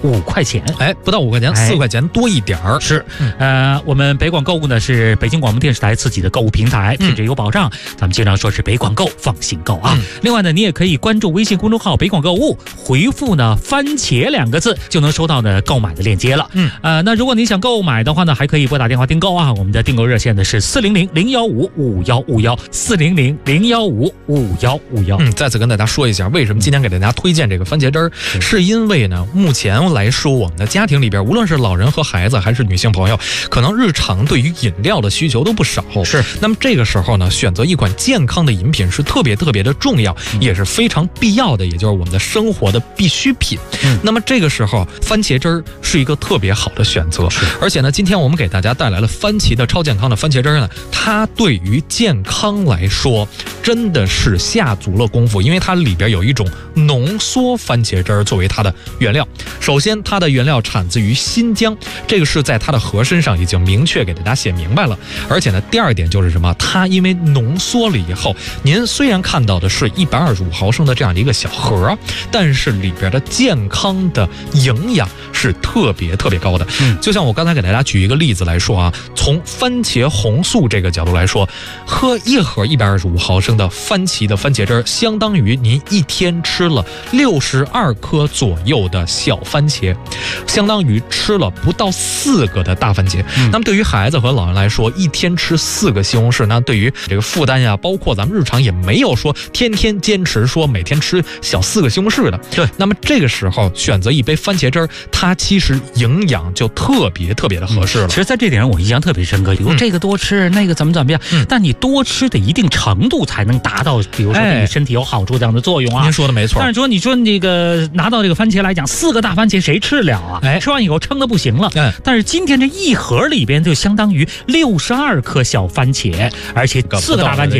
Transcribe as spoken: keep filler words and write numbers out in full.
五块钱。 哎，不到五块钱，四、哎、块钱多一点儿。 是，嗯、呃，我们北广购物呢是北京广播电视台自己的购物平台，品质有保障。嗯、咱们经常说是北广购，放心购啊。嗯、另外呢，你也可以关注微信公众号北广购物，回复呢番茄两个字，就能收到呢购买的链接了。嗯，呃，那如果你想购买的话呢，还可以拨打电话订购啊。我们的订购热线呢是四零零零幺五五幺五幺四零零零幺五五幺五幺。 嗯，再次跟大家说一下，为什么今天给大家推荐这个番茄汁儿，嗯、是因为呢，目前来说，我们的家庭里边，无论是老人和孩子，还是女性朋友，可能日常对于饮料的需求都不少。 是， 那么这个时候呢，选择一款健康的饮品是特别特别的重要，嗯、也是非常必要的，也就是我们的生活的必需品。嗯，那么这个时候，番茄汁儿是一个特别好的选择。是，而且呢，今天我们给大家带来了番茄的超健康的番茄汁儿呢，它对于健康来说真的是下足了功夫，因为它里边有一种浓缩番茄汁儿作为它的原料。首先，它的原料产自于新疆，这个是在它的盒身上已经明确给大家写明白了。而且呢，第二点就是什么？它因为浓缩了以后，您虽然看到的是一百二十五毫升的这样的一个小盒，但是里边的健康的营养是特别特别高的。嗯，就像我刚才给大家举一个例子来说啊，从番茄红素这个角度来说，喝一盒一百二十五毫升的番茄的番茄汁儿，相当于您一天吃了六十二颗左右的小番茄，相当于吃了不到四个的大番茄。嗯、那么对于孩子和老人来说，一天吃四个西红柿，那对于这个负担呀，包括咱们日常也没有说天天坚持说每天吃小四个西红柿的。对，那么这个时候选择一杯番茄汁儿，它其实营养就特别特别的合适了。嗯、 其实在这点上我印象特别深刻，比如这个多吃，嗯、那个怎么怎么样，嗯、但你多吃的一定程度才能达到，比如说对你身体有好处这样的作用啊。 您说的没错。 但是说你说那个拿到这个番茄来讲，四个大番茄谁吃了啊？哎，吃完以后撑得不行了。嗯，但是今天这一盒里边就相当于六十二颗小番茄，而且四个大番茄